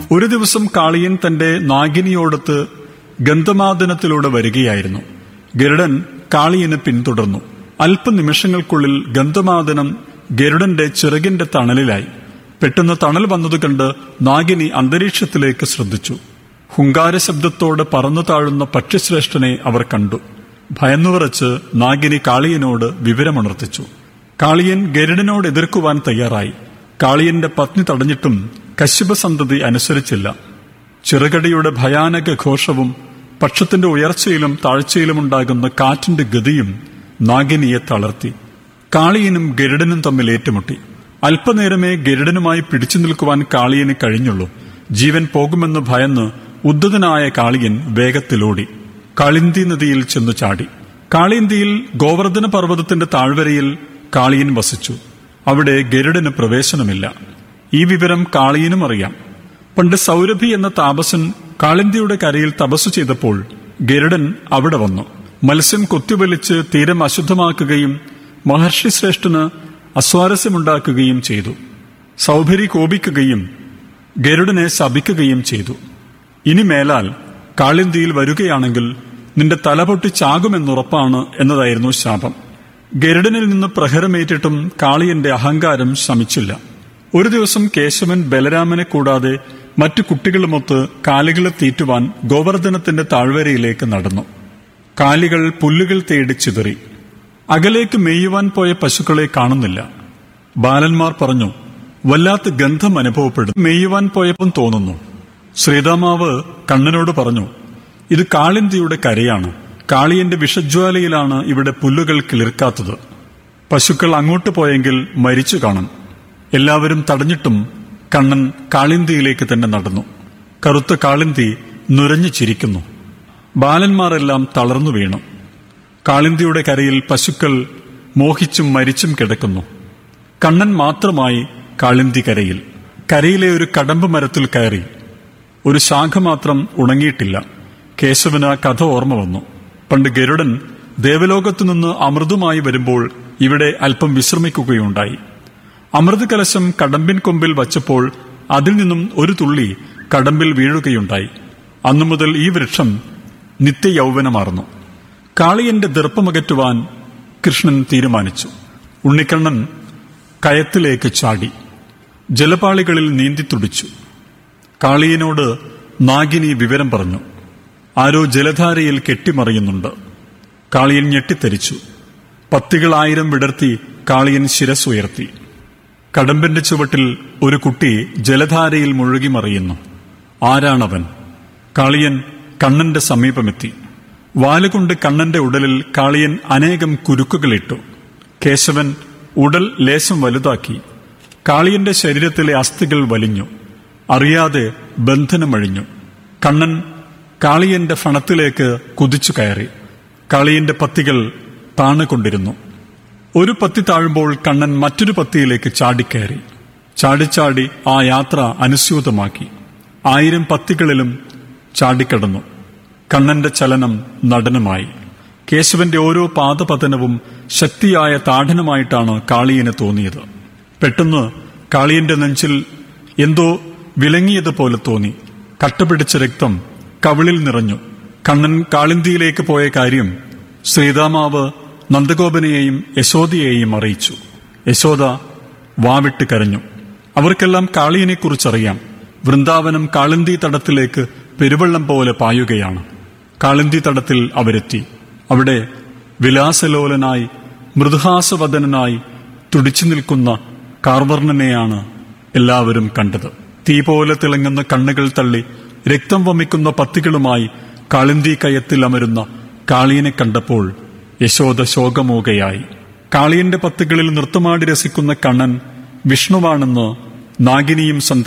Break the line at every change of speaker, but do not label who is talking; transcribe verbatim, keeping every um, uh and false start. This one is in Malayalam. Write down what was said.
ഒരു ദിവസം കാളിയൻ തന്റെ നാഗിനിയോടൊത്ത് ഗന്ധമാദനത്തിലൂടെ വരികയായിരുന്നു. ഗരുഡൻ കാളിയനെ പിന്തുടർന്നു. അല്പനിമിഷങ്ങൾക്കുള്ളിൽ ഗന്ധമാദനം ഗരുഡന്റെ ചിറകിന്റെ തണലിലായി. പെട്ടെന്ന് തണൽ വന്നത് കണ്ട് നാഗിനി അന്തരീക്ഷത്തിലേക്ക് ശ്രദ്ധിച്ചു. ഹുങ്കാരശബ്ദത്തോടെ പറന്നു താഴുന്ന പക്ഷിശ്രേഷ്ഠനെ അവർ കണ്ടു. ഭയന്നുവിറച്ച് നാഗിനി കാളിയനോട് വിവരമുണർത്തിച്ചു. കാളിയൻ ഗരുഡനോട് എതിർക്കുവാൻ തയ്യാറായി. കാളിയന്റെ പത്നി തടഞ്ഞിട്ടും കശ്യപസന്തതി അനുസരിച്ചില്ല. ചിറകടിയുടെ ഭയാനക ഘോഷവും പക്ഷത്തിന്റെ ഉയർച്ചയിലും താഴ്ചയിലുമുണ്ടാകുന്ന കാറ്റിന്റെ ഗതിയും നാഗിനിയെ തളർത്തി. കാളിയനും ഗരുഡനും തമ്മിൽ ഏറ്റുമുട്ടി. അല്പനേരമേ ഗരുഡനുമായി പിടിച്ചു നിൽക്കുവാൻ കാളിയന് കഴിഞ്ഞുള്ളൂ. ജീവൻ പോകുമെന്ന് ഭയന്ന് ഉദ്ദതനായ കാളിയൻ വേഗത്തിലോടി കാളിന്തി നദിയിൽ ചെന്നു ചാടി. കാളിന്തിയിൽ ഗോവർദ്ധന പർവ്വതത്തിന്റെ താഴ്വരയിൽ കാളിയൻ വസിച്ചു. അവിടെ ഗരുഡന് പ്രവേശനമില്ല. ഈ വിവരം കാളിയനും അറിയാം. പണ്ട് സൗരഭി എന്ന താപസൻ കാളിന്തിയുടെ കരയിൽ തപസ്സു ചെയ്തപ്പോൾ ഗരുഡൻ അവിടെ വന്നു. മത്സ്യം കൊത്തിവലിച്ച് തീരം അശുദ്ധമാക്കുകയും മഹർഷി ശ്രേഷ്ഠന് അസ്വാരസ്യമുണ്ടാക്കുകയും ചെയ്തു. സൗഭരി കോപിക്കുകയും ഗരുഡനെ ശപിക്കുകയും ചെയ്തു. ഇനി മേലാൽ കാളിന്തിയിൽ വരികയാണെങ്കിൽ നിന്റെ തലപൊട്ടി ചാകുമെന്നുറപ്പാണ് എന്നതായിരുന്നു ശാപം. ഗരുഡനിൽ നിന്ന് പ്രഹരമേറ്റിട്ടും കാളിയന്റെ അഹങ്കാരം ശമിച്ചില്ല. ഒരു ദിവസം കേശവൻ ബലരാമനെ കൂടാതെ മറ്റു കുട്ടികളുമൊത്ത് കാലികളെ തീറ്റുവാൻ ഗോവർദ്ധനത്തിന്റെ താഴ്വരയിലേക്ക് നടന്നു. കാലികൾ പുല്ലുകൾ തേടി ചിതറി. അകലേക്ക് മേയുവാൻ പോയ പശുക്കളെ കാണുന്നില്ല. ബാലന്മാർ പറഞ്ഞു, വല്ലാത്ത ഗന്ധം അനുഭവപ്പെടും. മേയുവാൻ പോയപ്പം തോന്നുന്നു. ശ്രീതാമാവ് കണ്ണനോട് പറഞ്ഞു, ഇത് കാളിന്തിയുടെ കരയാണ്. കാളിയന്റെ വിഷജ്വാലയിലാണ് ഇവിടെ പുല്ലുകൾ കിളിർക്കാത്തത്. പശുക്കൾ അങ്ങോട്ട് പോയെങ്കിൽ മരിച്ചു കാണും. എല്ലാവരും തടഞ്ഞിട്ടും കണ്ണൻ കാളിന്തിയിലേക്ക് തന്നെ നടന്നു. കറുത്ത കാളിന്തി നുരഞ്ഞു ചിരിക്കുന്നു. ബാലന്മാരെല്ലാം തളർന്നു വീണു. കാളിന്തിയുടെ കരയിൽ പശുക്കൾ മോഹിച്ചും മരിച്ചും കിടക്കുന്നു. കണ്ണൻ മാത്രമായി കാളിന്തി കരയിൽ. കരയിലെ ഒരു കടമ്പ് മരത്തിൽ കയറി. ഒരു ശാഖ മാത്രം ഉണങ്ങിയിട്ടില്ല. കേശവന് ആ കഥ ഓർമ്മ വന്നു. പണ്ട് ഗരുഡൻ ദേവലോകത്തു നിന്ന് അമൃതുമായി വരുമ്പോൾ ഇവിടെ അല്പം വിശ്രമിക്കുകയുണ്ടായി. അമൃത് കലശം കടമ്പിൻ കൊമ്പിൽ വച്ചപ്പോൾ അതിൽ നിന്നും ഒരു തുള്ളി കടമ്പിൽ വീഴുകയുണ്ടായി. അന്നു മുതൽ ഈ വൃക്ഷം നിത്യയൗവനമാർന്നു. കാളിയന്റെ ദർപ്പമകറ്റുവാൻ കൃഷ്ണൻ തീരുമാനിച്ചു. ഉണ്ണിക്കണ്ണൻ കയത്തിലേക്ക് ചാടി ജലപാളികളിൽ നീന്തി തുടിച്ചു. കാളിയനോട് നാഗിനി വിവരം പറഞ്ഞു. ആരോ ജലധാരയിൽ കെട്ടിമറിയുന്നുണ്ട്. കാളിയൻ ഞെട്ടിത്തെരിച്ചു. പത്തികളായിരം വിടർത്തി കാളിയൻ ശിരസ്സുയർത്തി. കടമ്പിന്റെ ചുവട്ടിൽ ഒരു കുട്ടി ജലധാരയിൽ മുഴുകി മറിയുന്നു. ആരാണവൻ? കാളിയൻ കണ്ണന്റെ സമീപമെത്തി. വാലുകൊണ്ട് കണ്ണന്റെ ഉടലിൽ കാളിയൻ അനേകം കുരുക്കുകളിട്ടു. കേശവൻ ഉടൽ ലേശം വലുതാക്കി. കാളിയന്റെ ശരീരത്തിലെ അസ്ഥികൾ വലിഞ്ഞു. അറിയാതെ ബന്ധനമഴിഞ്ഞു. കണ്ണൻ കാളിയന്റെ ഫണത്തിലേക്ക് കുതിച്ചു കയറി. കാളിയന്റെ പത്തികൾ താണുകൊണ്ടിരുന്നു. ഒരു പത്തി താഴുമ്പോൾ കണ്ണൻ മറ്റൊരു പത്തിയിലേക്ക് ചാടിക്കയറി. ചാടിച്ചാടി ആ യാത്ര അനുസ്യൂതമാക്കി. ആയിരം പത്തികളിലും ചാടിക്കടന്നു. കണ്ണന്റെ ചലനം നടനമായി. കേശവന്റെ ഓരോ പാദപതനവും ശക്തിയായ താഠനമായിട്ടാണ് കാളിയന് തോന്നിയത്. പെട്ടെന്ന് കാളിയന്റെ നെഞ്ചിൽ എന്തോ വിലങ്ങിയതുപോലെ തോന്നി. കട്ടപിടിച്ച രക്തം കവിളിൽ നിറഞ്ഞു. കണ്ണൻ കാളിന്തിയിലേക്ക് പോയ കാര്യം ശ്രീതാമാവ് നന്ദഗോപനെയും യശോദയെയും അറിയിച്ചു. യശോദ വാവിട്ട് കരഞ്ഞു. അവർക്കെല്ലാം കാളിയനെക്കുറിച്ചറിയാം. വൃന്ദാവനം കാളിന്തി തടത്തിലേക്ക് പെരുവെള്ളം പോലെ പായുകയാണ്. കാളിന്തി തടത്തിൽ അവരെത്തി. അവിടെ വിലാസലോലനായി മൃദുഹാസവദനായി തുടിച്ചു നിൽക്കുന്ന കാർവർണനെയാണ് എല്ലാവരും കണ്ടത്. തീ പോലെ തിളങ്ങുന്ന കണ്ണുകൾ തള്ളി രക്തം വമിക്കുന്ന പത്തികളുമായി കാളിന്തി കയത്തിൽ അമരുന്ന കാളിയനെ കണ്ടപ്പോൾ യശോദ ശോകമൂകയായി. കാളിയന്റെ പത്തുകളിൽ നൃത്തമാടി രസിക്കുന്ന കണ്ണൻ വിഷ്ണുവാണെന്ന് നാഗിനിയും സന്ത